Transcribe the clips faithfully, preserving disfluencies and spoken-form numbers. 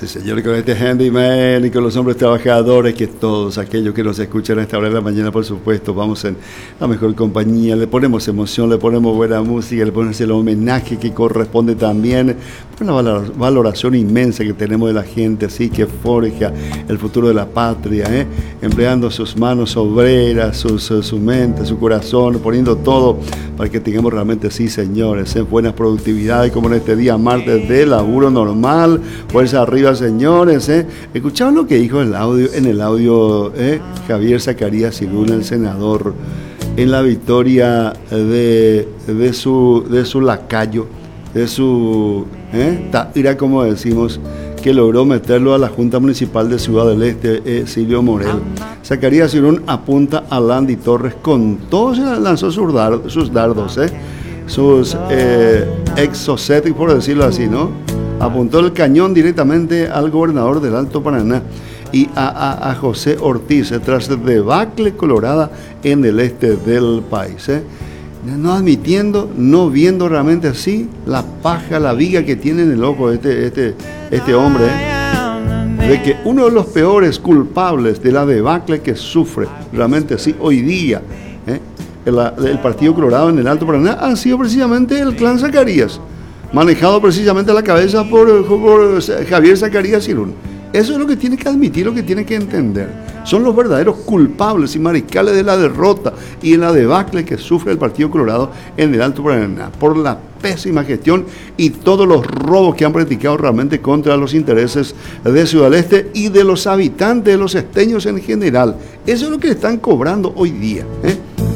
Sí, señor, con este handyman y con los hombres trabajadores, que todos aquellos que nos escuchan a esta hora de la mañana, por supuesto, vamos en la mejor compañía, le ponemos emoción, le ponemos buena música, le ponemos el homenaje que corresponde también, por la valoración inmensa que tenemos de la gente, así que forja el futuro de la patria, ¿eh? Empleando sus manos obreras, sus, su mente, su corazón, poniendo todo para que tengamos realmente, sí, señores, ¿eh? Buenas productividades, como en este día martes de laburo normal, fuerza arriba, señores, ¿eh? Escucharon lo que dijo el audio, en el audio eh? Javier Zacarías Siluna, el senador, en la victoria de, de, su, de su lacayo, de su eh? taira, como decimos, que logró meterlo a la Junta Municipal de Ciudad del Este, eh, Silvio Morel. Zacarías Silún apunta a Landy Torres con todo, se lanzó sus, dar, sus dardos, ¿eh? sus eh, exocéticos, por decirlo así, ¿no? Apuntó el cañón directamente al gobernador del Alto Paraná y a, a, a José Ortiz, tras debacle colorada en el este del país, ¿eh? No admitiendo, no viendo realmente así la paja, la viga que tiene en el ojo este, este, este hombre, ¿eh? De que uno de los peores culpables de la debacle que sufre realmente así hoy día, ¿eh? el, el Partido Colorado en el Alto Paraná ha sido precisamente el clan Zacarías, manejado precisamente a la cabeza por, por Javier Zacarías Silún. Eso es lo que tiene que admitir, lo que tiene que entender. Son los verdaderos culpables y mariscales de la derrota y de la debacle que sufre el Partido Colorado en el Alto Paraná, por la pésima gestión y todos los robos que han practicado realmente contra los intereses de Ciudad del Este y de los habitantes, de los esteños en general. Eso es lo que están cobrando hoy día, ¿eh?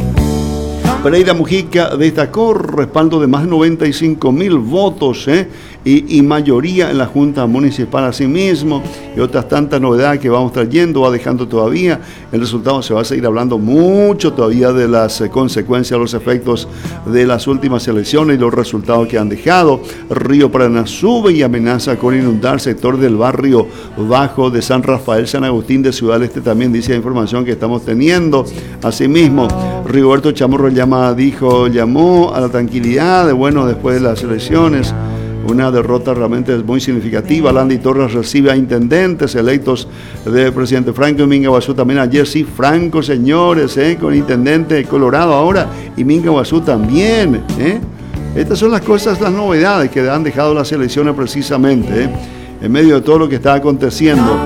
Pereira Mujica destacó respaldo de más de noventa y cinco mil votos, ¿eh? y, y mayoría en la Junta Municipal asimismo, y otras tantas novedades que vamos trayendo, va dejando todavía. El resultado se va a seguir hablando mucho todavía de las eh, consecuencias, los efectos de las últimas elecciones y los resultados que han dejado. Río Paraná sube y amenaza con inundar sector del barrio bajo de San Rafael, San Agustín de Ciudad del Este, también dice la información que estamos teniendo. Asimismo, Rigoberto Chamorro llama, dijo, llamó a la tranquilidad, de bueno, después de las elecciones. Una derrota realmente muy significativa. Landy Torres recibe a intendentes electos del presidente Franco y Minga Guazú también ayer. Sí, Franco, señores, ¿eh? Con intendente Colorado ahora y Minga Guazú también, ¿eh? Estas son las cosas, las novedades que han dejado las elecciones precisamente, ¿eh? En medio de todo lo que está aconteciendo.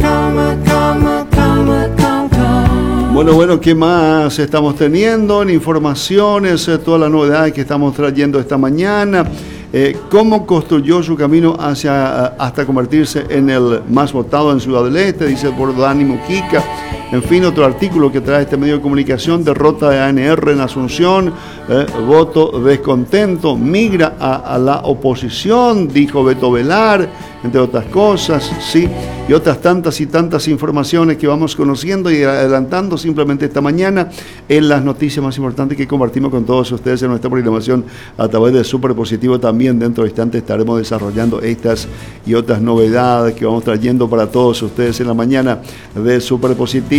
Bueno, bueno, ¿qué más estamos teniendo en informaciones? Eh, todas las novedades que estamos trayendo esta mañana. Eh, cómo construyó su camino hacia, hasta convertirse en el más votado en Ciudad del Este, dice por Dani Mujica. En fin, otro artículo que trae este medio de comunicación: derrota de A N R en Asunción, eh, voto descontento, migra a, a la oposición, dijo Beto Velar, entre otras cosas, sí, y otras tantas y tantas informaciones que vamos conociendo y adelantando simplemente esta mañana en las noticias más importantes que compartimos con todos ustedes en nuestra programación a través de Superpositivo. También dentro de instantes estaremos desarrollando estas y otras novedades que vamos trayendo para todos ustedes en la mañana de Superpositivo.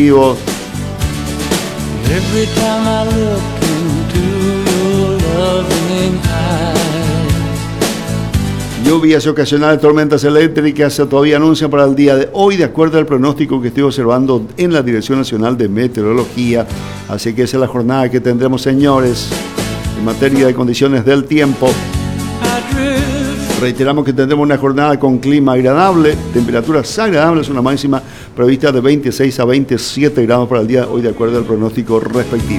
Every time I look into your loving eyes. Lluvias y ocasionales tormentas eléctricas se todavía anuncian para el día de hoy, de acuerdo al pronóstico que estoy observando en la Dirección Nacional de Meteorología. Así que esa es la jornada que tendremos, señores, en materia de condiciones del tiempo. Reiteramos que tendremos una jornada con clima agradable, temperaturas agradables, una máxima prevista de veintiséis a veintisiete grados para el día de hoy, de acuerdo al pronóstico respectivo.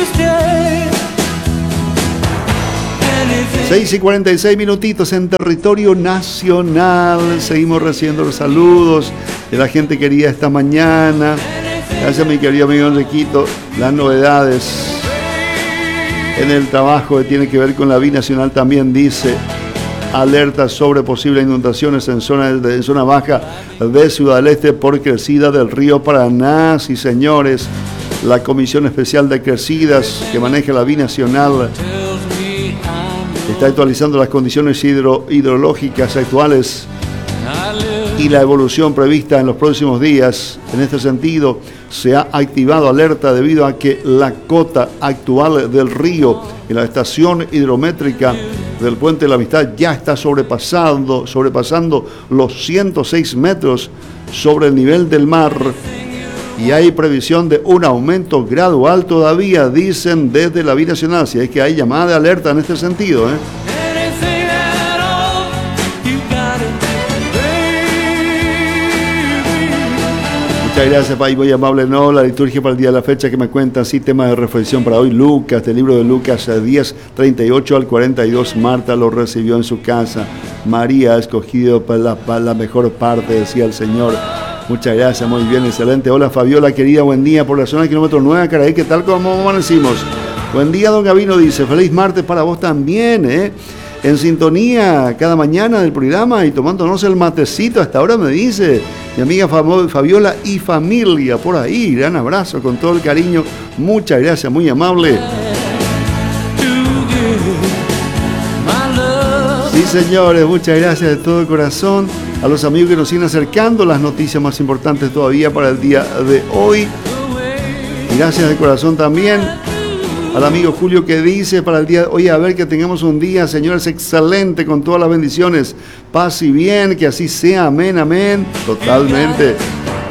seis y cuarenta y seis minutitos en territorio nacional. Seguimos recibiendo los saludos de la gente querida esta mañana. Gracias, mi querido amigo Enriquito. Las novedades en el trabajo que tiene que ver con la binacional también dice: alerta sobre posibles inundaciones en zona, de, en zona baja de Ciudad del Este por crecida del río Paraná. Sí, señores, la Comisión Especial de Crecidas que maneja la binacional está actualizando las condiciones hidro, hidrológicas actuales y la evolución prevista en los próximos días. En este sentido, se ha activado alerta debido a que la cota actual del río en la estación hidrométrica del Puente de la Amistad ya está sobrepasando, sobrepasando los ciento seis metros sobre el nivel del mar. Y hay previsión de un aumento gradual todavía, dicen desde la Binacional. Si es que hay llamada de alerta en este sentido, ¿eh? Muchas gracias, Pai, muy amable. No, la liturgia para el día de la fecha que me cuentan, sí, tema de reflexión para hoy. Lucas, del libro de Lucas, diez, treinta y ocho al cuarenta y dos. Marta lo recibió en su casa. María ha escogido para la, para la mejor parte, decía el Señor. Muchas gracias, muy bien, excelente. Hola, Fabiola, querida, buen día por la zona de kilómetro nueve, Caraí, ¿qué tal? ¿Cómo amanecimos? Buen día, don Gavino, dice, feliz martes para vos también, ¿eh? En sintonía cada mañana del programa y tomándonos el matecito hasta ahora, me dice mi amiga Fabiola y familia por ahí. Gran abrazo con todo el cariño. Muchas gracias, muy amable. Sí, señores, muchas gracias de todo corazón a los amigos que nos siguen acercando las noticias más importantes todavía para el día de hoy. Y gracias de corazón también al amigo Julio que dice para el día de hoy, a ver, que tengamos un día, señores, excelente, con todas las bendiciones, paz y bien, que así sea, amén, amén, totalmente.